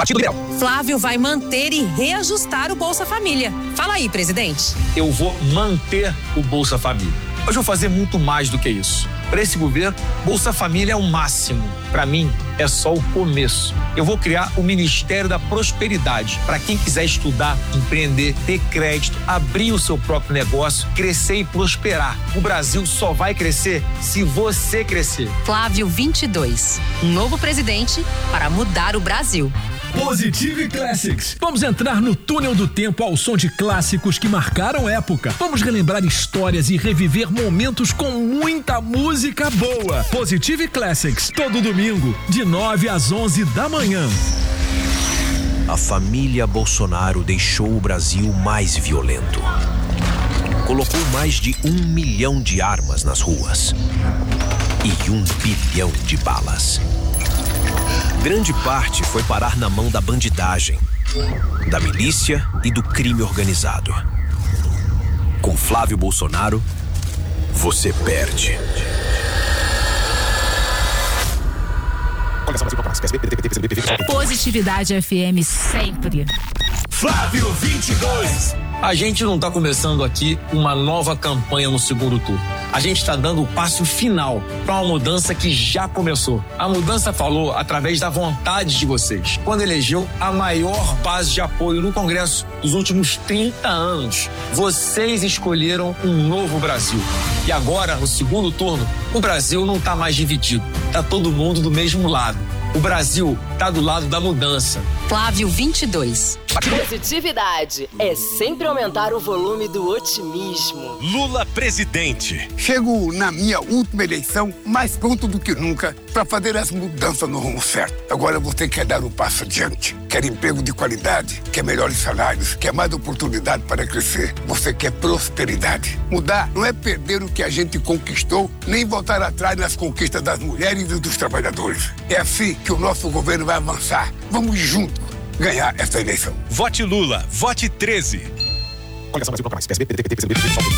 Partido Liberal. Flávio vai manter e reajustar o Bolsa Família. Fala aí, presidente. Eu vou manter o Bolsa Família. Mas vou fazer muito mais do que isso. Para esse governo, Bolsa Família é o máximo. Para mim, é só o começo. Eu vou criar o Ministério da Prosperidade para quem quiser estudar, empreender, ter crédito, abrir o seu próprio negócio, crescer e prosperar. O Brasil só vai crescer se você crescer. Flávio 22, um novo presidente para mudar o Brasil. Positive Classics. Vamos entrar no túnel do tempo ao som de clássicos que marcaram época. Vamos relembrar histórias e reviver momentos com muita música boa. Positive Classics, todo domingo, de 9 às 11 da manhã. A família Bolsonaro deixou o Brasil mais violento. Colocou mais de 1 milhão de armas nas ruas e 1 bilhão de balas. Grande parte foi parar na mão da bandidagem, da milícia e do crime organizado. Com Flávio Bolsonaro, você perde. Positividade FM sempre. Flávio 22. A gente não está começando aqui uma nova campanha no segundo turno. A gente está dando o passo final para uma mudança que já começou. A mudança falou através da vontade de vocês, quando elegeu a maior base de apoio no Congresso dos últimos 30 anos. Vocês escolheram um novo Brasil. E agora, no segundo turno, o Brasil não está mais dividido. Está todo mundo do mesmo lado. O Brasil está do lado da mudança. Flávio 22. Positividade é sempre aumentar o volume do otimismo. Lula presidente. Chego na minha última eleição mais pronto do que nunca para fazer as mudanças no rumo certo. Agora você quer dar um passo adiante. Quer emprego de qualidade, quer melhores salários, quer mais oportunidade para crescer. Você quer prosperidade. Mudar não é perder o que a gente conquistou, nem voltar atrás nas conquistas das mulheres e dos trabalhadores. É assim que o nosso governo vai avançar. Vamos juntos ganhar essa eleição. Vote Lula, vote 13.